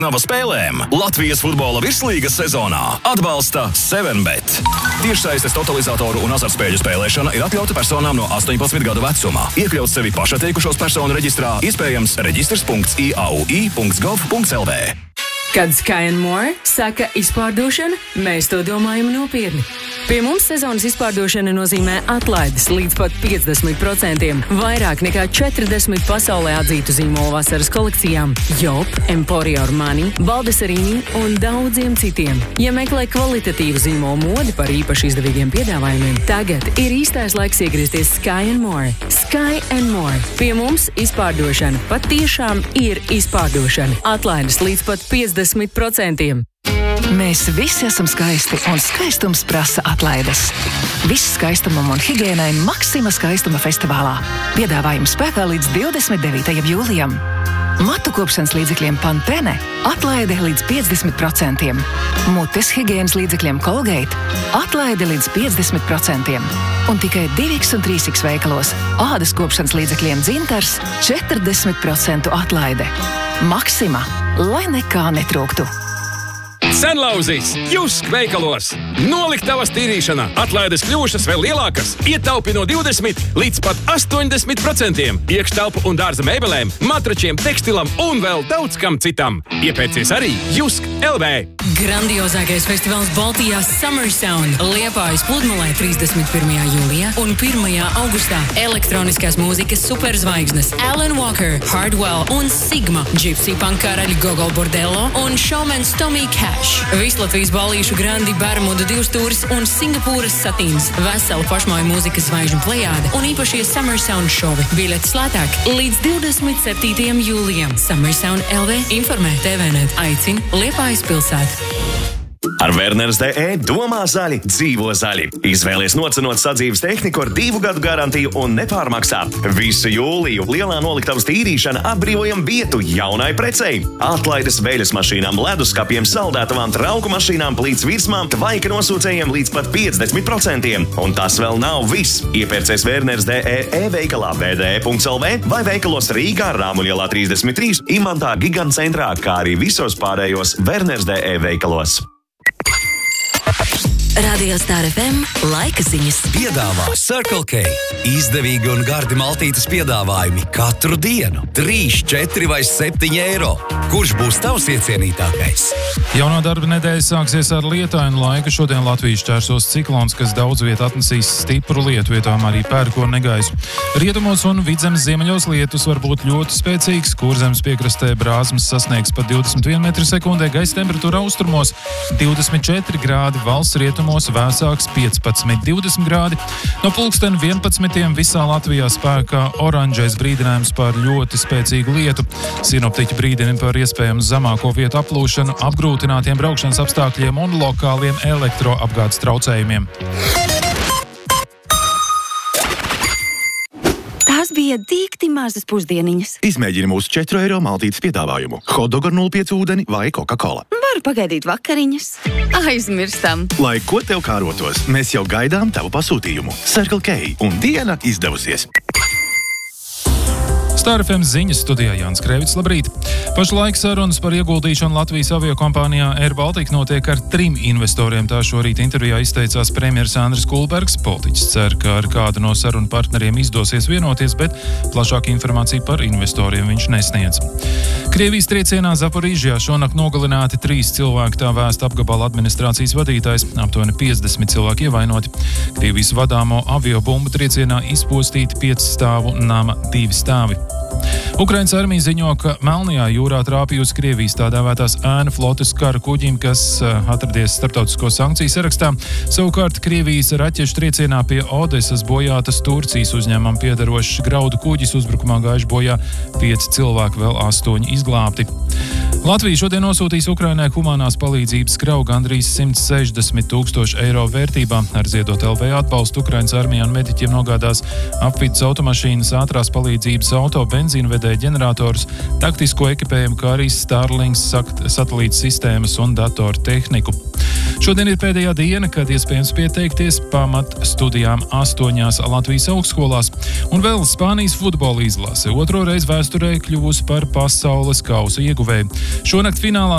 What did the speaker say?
Nava spēlēm Latvijas futbola virslīgas sezonā atbalsta 7bet. Tiešsaistes totalizatoru un azartspēļu spēlēšana ir atļauta personām no 18 gadu vecuma. Iekļaut sevi pašatteikušos personu reģistrā, iespējams reģistrs.iau.gov.lv. Kad Sky & More saka izpārdošana, mēs to domājam nopietni. Pie mums sezonas izpārdošana nozīmē atlaides līdz pat 50%, vairāk nekā 40 pasaulē atzītu zīmolu vasaras kolekcijām, Job, Emporio Armani, Baldesarīni un daudziem citiem. Ja meklē kvalitatīvu zīmolu modi par īpaši izdevīgiem piedāvājumiem, tagad ir īstais laiks iegriezties Sky & More. Sky & More. Pie mums izpārdošana patiešām ir izpārdošana. Atlaides līdz pat 50%. Mēs visi esam skaisti, un skaistums prasa atlaides. Viss skaistumam un higiēnai Maxima skaistuma festivālā. Piedāvājums spēkā līdz 29. jūlijam. Matu kopšanas līdzekļiem Pantene atlaide līdz 50%. Mutes higiēnas līdzekļiem Colgate atlaide līdz 50%. Un tikai 2X un 3X veikalos ādas kopšanas līdzekļiem Dzintars 40% atlaide. Maxima, lai nekā netrūktu. Senlauzīs, Jusk veikalos. Noliktavas tīrīšana, atlaides kļūšas vēl lielākas, ietaupi no 20 līdz pat 80%. Iekštelpu un dārza mēbelēm, matračiem, tekstilam un vēl daudz kam citam. Iepērcies arī Jusk LV. Grandiozākais festivāls Baltijā Summer Sound Liepājas pludmalē 31. jūlijā un 1. augustā. Elektroniskās mūzikas superzvaigznes Alan Walker, Hardwell un Sigma, Gypsy Punk karaļi Gogol Bordello un showmans Tommy Cash. Vislatvijas ballīšu Grandi Bermudu 2 stūris un Singapūras satīns. Vesela pašmāju mūzikas zvaigžņu plejāde un īpašie Summer Sound šovi. Biļetes lētāk līdz 27. jūlijam. Summer Sound LV informē TVNet. Aicina Liepājas pilsētu. Ar Werners.de domā zaļi, dzīvo zaļi. Izvēlies nocenot sadzīves tehniku ar 2 gadu garantiju un nepārmaksā. Visu jūliju lielā noliktavas tīrīšana atbrīvojam vietu jaunai precei. Atlaides veļas mašīnām, leduskapiem, saldētavām, trauku mašīnām, plīts virsmām, tvaika nosūcējiem līdz pat 50%. Un tas vēl nav viss. Iepērcies Werners.de e-veikalā vde.lv vai veikalos Rīgā, Rāmuļielā 33, Imantā, Gigantcentrā, kā arī visos pārējos Werners.de veikalos. Radio Star FM laika ziņas. Piedāvā Circle K. Izdevīgi un gardi maltītes piedāvājumi katru dienu. 3, 4 vai 7 eiro. Kurš būs tavs iecienītākais? Jaunā darba nedēļa sāksies ar lietainu laiku. Šodien Latvijas čērsos ciklons, kas daudz viet atnesīs stipru lietu, vietām arī pērkonu negaisu. Rietumos un vidzemes ziemeļos lietus var būt ļoti spēcīgs. Kurzemes piekrastē brāzmas sasniegs pat 21 metru sekundē, gaisa temperatūra austrumos 24 grādi, valsts rietumos vēsāks 15-20 grādi. No pulksten 11 visā Latvijā spēkā oranžais brīdinājums par ļoti spēcīgu lietu. Sinoptiķi brīdina par iespējamu zemāko vietu aplūšanu, apgrūtinātiem braukšanas apstākļiem un lokāliem elektroapgādes traucējumiem. Tās bija dīkti mazas pusdieniņas. Izmēģini mūsu 4 eiro maltītes piedāvājumu. Hotdog ar 0,5 ūdeni vai Coca-Cola. Varu pagaidīt vakariņas. Aizmirstam. Lai ko tev kārotos, mēs jau gaidām tavu pasūtījumu. Circle K un diena izdevusies. Star FM ziņas studijā Jānis Krēvits, labrīt! Pašlaik sarunas par ieguldīšanu Latvijas aviokompānijā Air Baltica notiek ar 3 investoriem. Tā šorīt intervijā izteicās premjeras Andris Kulbergs. Politiķis cer, ka ar kādu no sarunu partneriem izdosies vienoties, bet plašāku informāciju par investoriem viņš nesniedz. Krievijas triecienā Zaporīžjā šonakt nogalināti 3 cilvēki, tā vēsta apgabala administrācijas vadītājs. Aptuveni 50 cilvēki ievainoti. Krievijas vadāmo aviobumbu triecienā izpostīti 5 stāvu nama 2 stāvi. Ukrainas armija ziņo, ka Melnajā jūrā trāpījusi Krievijas tā dēvētās ēnu flotes kara kuģim, kas atradies starptautisko sankciju sarakstā. Savukārt Krievijas raķešu triecienā pie Odesas bojātas Turcijas uzņēmumam piederošs graudu kuģis, uzbrukumā gājuši bojā 5 cilvēki, vēl 8 izglābti. Latvija šodien nosūtīs Ukrainai humanās palīdzības kravu gandrīz 160 000 eiro vērtībā. Ar ziedot LV atbalstu Ukrainas armijā un mediķiem nogādās apvidus automašīnas, ātrās palīdzības auto, benzīnvedēja ģenerators, taktisko ekipējumu, kā arī Starlink satelīta sistēmas un datoru tehniku. Šodien ir pēdējā diena, kad iespējams pieteikties pamat studijām 8 Latvijas augstskolās. Un vēl Spānijas futbola izlase 2. reizi vēsturē kļuvusi par pasaules kausa ieguvēju. Šonakt finālā